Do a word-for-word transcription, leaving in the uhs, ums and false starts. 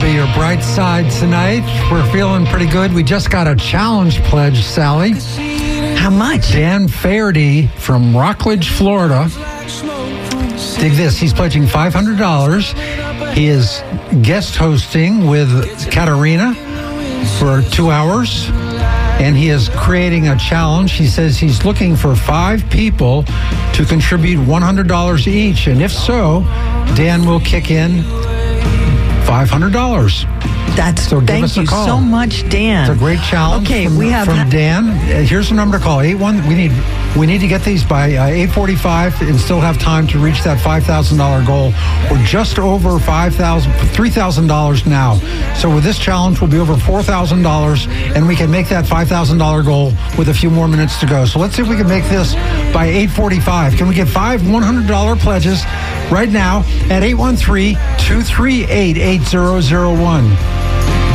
be your bright side tonight. We're feeling pretty good. We just got a challenge pledge, Sally. How much? Dan Faherty from Rockledge, Florida. Dig this. He's pledging five hundred dollars. He is guest hosting with Katarina for two hours. And he is creating a challenge. He says he's looking for five people to contribute one hundred dollars each. And if so, Dan will kick in five hundred dollars. That's so give thank us a you call. so much, Dan. It's a great challenge. Okay, from, we have from Dan. Uh, Here's the number to call. eight one. We need we need to get these by uh, eight forty-five and still have time to reach that five thousand dollars goal. We're just over five thousand, three thousand dollars now. So with this challenge, we'll be over four thousand dollars, and we can make that five thousand dollars goal with a few more minutes to go. So let's see if we can make this by eight forty-five. Can we get five one hundred dollars pledges right now at eight one three, two three eight, eight zero zero one?